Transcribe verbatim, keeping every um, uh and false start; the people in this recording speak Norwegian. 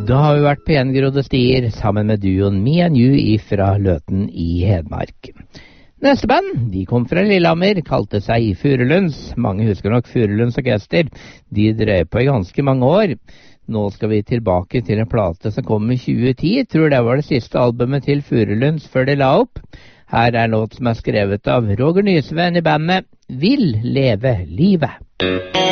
Da har vi vært på Gjengrodde stier sammen med duoen Me and You ifra Løten i Hedmark. Neste band, de kom fra Lillehammer, kalte seg Furulunds. Mange husker nok Furulunds orkester. De drev på i ganske mange år. Nå skal vi tilbake til en plate som kom i tjue ti. Tror det var det siste albumet til Furulunds før de la opp. Her er en låt som er skrevet av Roger Nysven i bandet Vil leve livet.